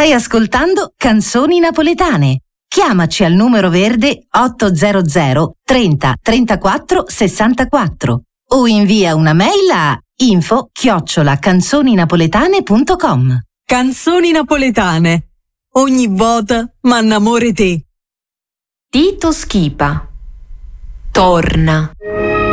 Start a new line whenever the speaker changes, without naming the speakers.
Stai ascoltando Canzoni Napoletane. Chiamaci al numero verde 800 30 34 64 o invia una mail a info@canzoninapoletane.com.
Canzoni Napoletane. Ogni volta m'annamore te.
Tito Schipa. Torna.